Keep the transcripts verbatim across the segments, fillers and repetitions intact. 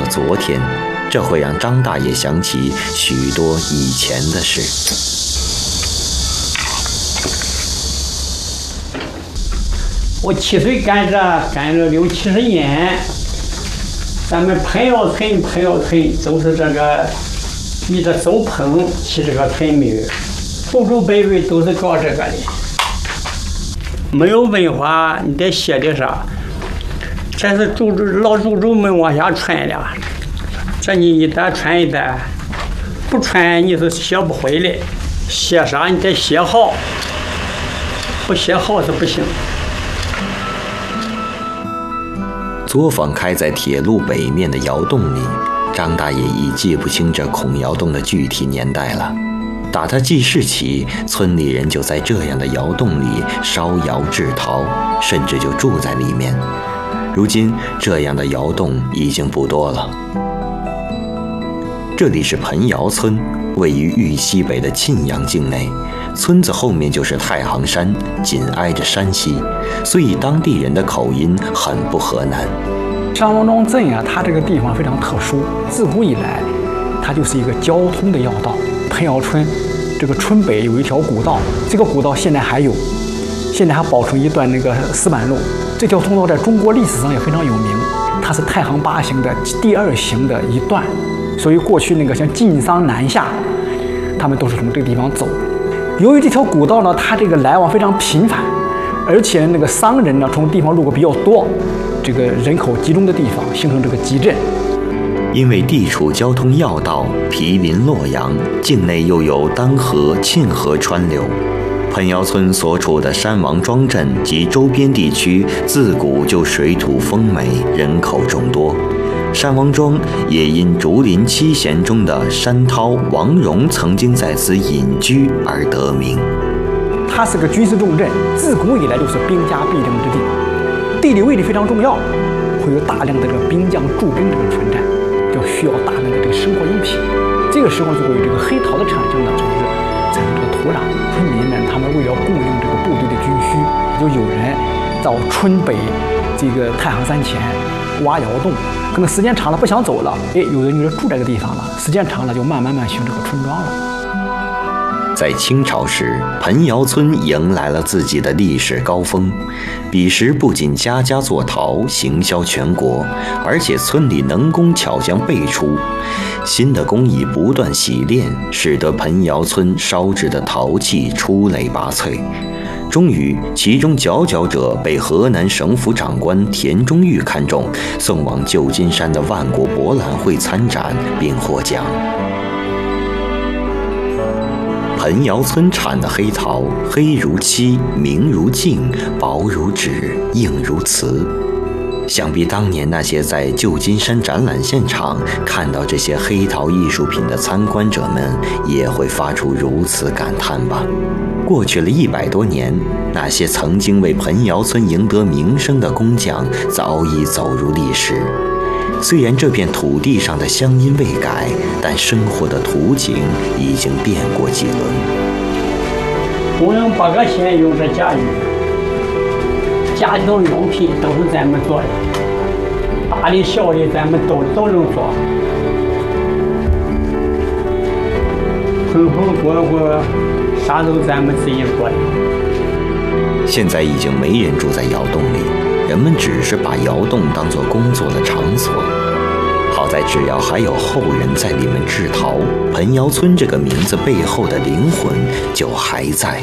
昨天，这会让张大爷想起许多以前的事。 我七岁干这，干了六七十年。咱们彭窑村，彭窑村都是这个以这手捧起这个村名，祖祖辈辈都是搞这个的。没有文化，你得写的啥？这是祖祖老祖宗们往下传的，这你一代传一代，不传你是学不会的。写啥你得写好，不写好是不行。 作坊开在铁路北面的窑洞里，张大爷已记不清这孔窑洞的具体年代了。打他记事起，村里人就在这样的窑洞里烧窑制陶，甚至就住在里面。如今这样的窑洞已经不多了。这里是彭窑村，位于豫西北的沁阳境内，村子后面就是太行山，紧挨着山西，所以当地人的口音很不河南。 上王庄镇啊，它这个地方非常特殊，自古以来，它就是一个交通的要道。彭窑村这个村北有一条古道，这个古道现在还有，现在还保存一段那个石板路。这条通道在中国历史上也非常有名，它是太行八行的第二行的一段，所以过去那个像晋商南下，他们都是从这个地方走。由于这条古道呢，它这个来往非常频繁，而且那个商人呢从地方路过比较多，这个人口集中的地方形成这个集镇。 因为地处交通要道，毗邻洛阳，境内又有丹河、沁河川流，彭窑村所处的山王庄镇及周边地区自古就水土丰美，人口众多。山王庄也因竹林七贤中的山涛、王戎曾经在此隐居而得名。 它是个军事重镇，自古以来就是兵家必争之地，地理位置非常重要，会有大量的这个兵将驻兵这个存在，就需要大量的这个生活用品。这个时候就会有这个黑陶的产生呢，就是产生这个土壤。村民们他们为了供应这个部队的军需，就有人到村北这个太行山前挖窑洞，可能时间长了不想走了，哎，有人就住这个地方了，时间长了就慢慢慢形成这个村庄了。 在清朝时，彭窑村迎来了自己的历史高峰。彼时不仅家家做陶，行销全国，而且村里能工巧匠辈出。新的工艺不断洗炼，使得彭窑村烧制的陶器出类拔萃。终于，其中佼佼者被河南省府长官田中玉看中，送往旧金山的万国博览会参展，并获奖。彭窑村产的黑陶，黑如漆，明如镜，薄如纸，硬如瓷。想必当年那些在旧金山展览现场看到这些黑陶艺术品的参观者们，也会发出如此感叹吧。过去了一百多年，那些曾经为彭窑村赢得名声的工匠早已走入历史。虽然这片土地上的乡音未改，但生活的图景已经变过几轮。 我们八个县用这家具，家庭用品都是咱们做的，大的小的咱们都都能做。盆盆锅锅啥都咱们自己做的。 现在已经没人住在窑洞里，人们只是把窑洞当作工作的场所。好在只要还有后人在里面制陶，彭窑村这个名字背后的灵魂就还在。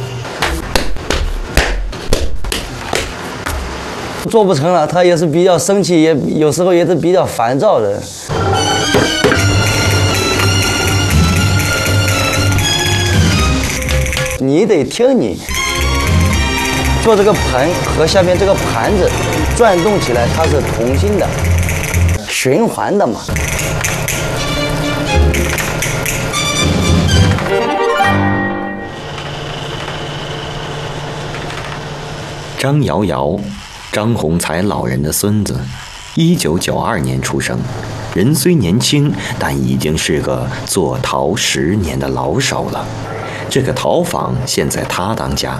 做不成了，他也是比较生气，也有时候也是比较烦躁的。你得听你做这个盆和下面这个盘子转动起来，它是同心的、循环的嘛。 张瑶瑶，张宏才老人的孙子，一九九二年出生。人虽年轻，但已经是个做陶十年的老手了。这个陶坊现在他当家。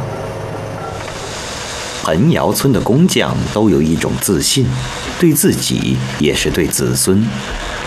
彭窑村的工匠都有一种自信，对自己也是对子孙。